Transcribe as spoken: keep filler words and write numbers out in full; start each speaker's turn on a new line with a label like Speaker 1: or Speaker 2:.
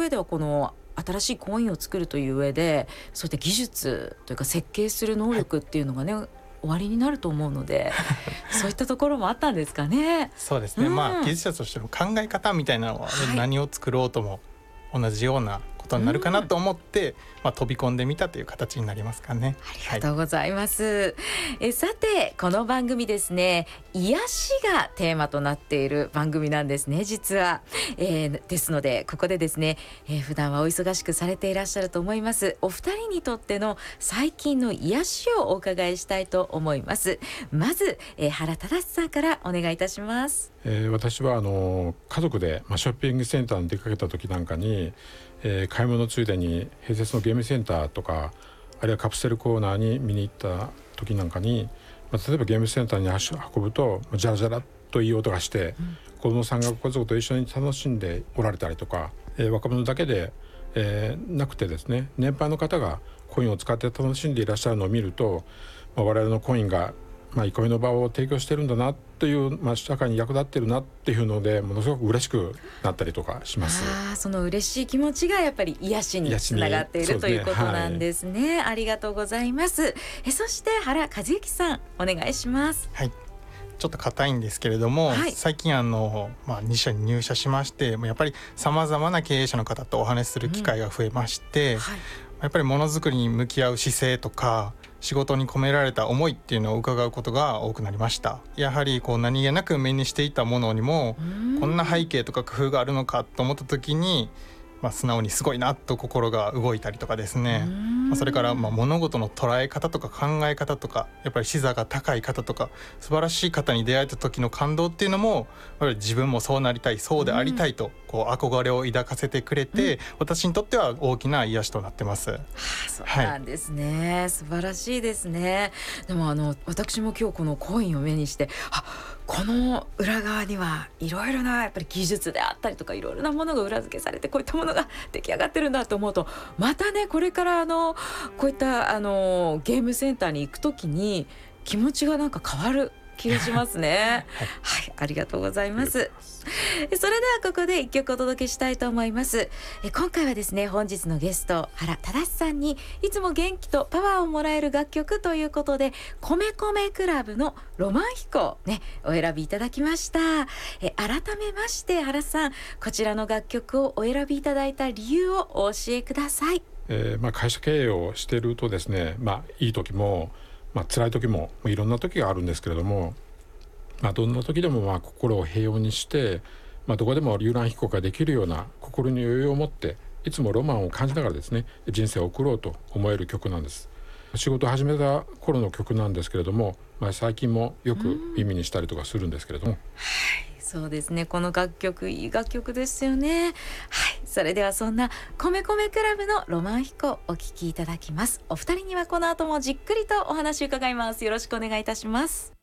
Speaker 1: 上ではこの新しいコインを作るという上でそういった技術というか設計する能力っていうのがね、はい、終わりになると思うのでそういったところもあったんですかね。
Speaker 2: そうですね、
Speaker 1: うん、
Speaker 2: まあ技術者としての考え方みたいなのは、
Speaker 1: はい、
Speaker 2: 何を作ろうとも同じようなことになるかなと思って、うんまあ、飛び込んでみたという形になりますかね。
Speaker 1: ありがとうございます、はい、えさてこの番組ですね、癒しがテーマとなっている番組なんですね実は、えー、ですのでここでですね、えー、普段はお忙しくされていらっしゃると思いますお二人にとっての最近の癒しをお伺いしたいと思います。まず、えー、原忠さんからお願いいたします。
Speaker 3: えー、私はあの家族で、まあ、ショッピングセンターに出かけた時なんかに、えー、買い物ついでに併設のゲームセンターとかあるいはカプセルコーナーに見に行った時なんかに、まあ、例えばゲームセンターに足を運ぶとジャラジャラといい音がして、うん、子どもさんが家族と一緒に楽しんでおられたりとか、えー、若者だけで、えー、なくてですね年配の方がコインを使って楽しんでいらっしゃるのを見ると、まあ、我々のコインがまあ、憩いの場を提供してるんだなという、まあ、社会に役立ってるなっていうのでものすごく嬉しくなったりとかします。
Speaker 1: あその嬉しい気持ちがやっぱり癒しにつながっているということなんですね、はい、ありがとうございます。えそして原和之さんお願いします。
Speaker 2: はい、ちょっと硬いんですけれども、はい、最近あの、まあ、に社に入社しましてやっぱりさまざまな経営者の方とお話しする機会が増えまして、うんはい、やっぱりものづくりに向き合う姿勢とか仕事に込められた思いっていうのを伺うことが多くなりました。やはりこう何気なく目にしていたものにもこんな背景とか工夫があるのかと思った時に、まあ、素直にすごいなと心が動いたりとかですね、まあ、それからまあ物事の捉え方とか考え方とかやっぱり視座が高い方とか素晴らしい方に出会えた時の感動っていうのもやっぱり自分もそうなりたいそうでありたいとこう憧れを抱かせてくれて、うん、私にとっては大きな癒しとなってます。は
Speaker 1: あ、そうなんですね、はい、素晴らしいですね。でもあの私も今日このコインを目にしてあこの裏側にはいろいろなやっぱり技術であったりとかいろいろなものが裏付けされてこういったものが出来上がってるんだと思うとまたねこれからあのこういったあのゲームセンターに行くときに気持ちがなんか変わる気がしますねはい、はい、ありがとうございます。それではここで一曲お届けしたいと思います。え今回はですね本日のゲスト原忠さんにいつも元気とパワーをもらえる楽曲ということで米米クラブのロマン飛行ねお選びいただきました。え改めまして原さんこちらの楽曲をお選びいただいた理由をお教えください。
Speaker 3: えーまあ、会社経営をしているとですね、まあ、いい時もまあ、辛い時もいろんな時があるんですけれども、まあ、どんな時でもまあ心を平穏にして、まあ、どこでも遊覧飛行ができるような心に余裕を持っていつもロマンを感じながらですね人生を送ろうと思える曲なんです。仕事を始めた頃の曲なんですけれども、まあ、最近もよく耳にしたりとかするんですけれども、はい
Speaker 1: そうですねこの楽曲いい楽曲ですよね。はいそれではそんな米米クラブのロマン飛行お聴きいただきます。お二人にはこの後もじっくりとお話を伺います。よろしくお願いいたします。